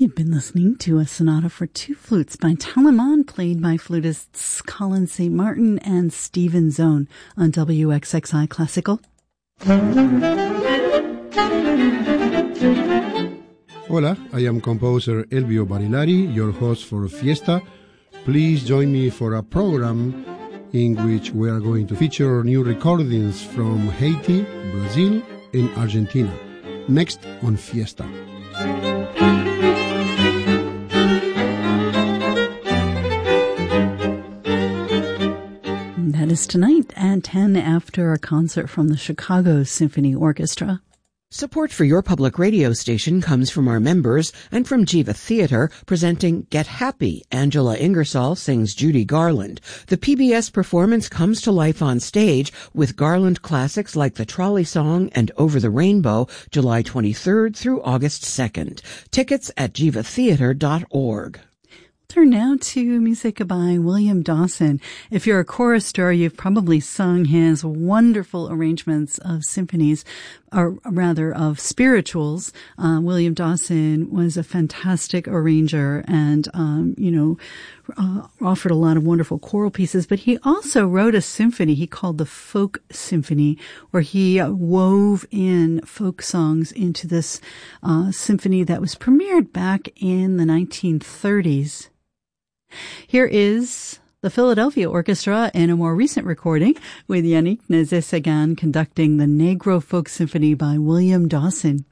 You've been listening to a sonata for two flutes by Telemann, played by flutists Colin St. Martin and Stephen Zone on WXXI Classical. Hola, I am composer Elvio Barilari, your host for Fiesta. Please join me for a program in which we are going to feature new recordings from Haiti, Brazil, and Argentina. Next on Fiesta. That is tonight at 10 after a concert from the Chicago Symphony Orchestra. Support for your public radio station comes from our members and from Jiva Theater, presenting Get Happy. Angela Ingersoll sings Judy Garland. The PBS performance comes to life on stage with Garland classics like The Trolley Song and Over the Rainbow, July 23rd through August 2nd. Tickets at jivatheater.org. Turn now to music by William Dawson. If you're a chorister, you've probably sung his wonderful arrangements of symphonies, or rather of spirituals. William Dawson was a fantastic arranger and, offered a lot of wonderful choral pieces, but he also wrote a symphony he called the Folk Symphony, where he wove in folk songs into this symphony that was premiered back in the 1930s. Here is the Philadelphia Orchestra in a more recent recording with Yannick Nézet-Séguin conducting the Negro Folk Symphony by William Dawson.